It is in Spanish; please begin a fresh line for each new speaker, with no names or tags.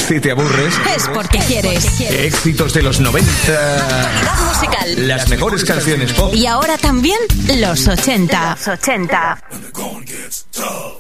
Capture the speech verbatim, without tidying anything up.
Si te aburres,
es porque quieres.
Éxitos de los noventa.
Actualidad musical.
Las mejores canciones pop.
Y ahora también los ochenta. Los ochenta.
When the going gets tough.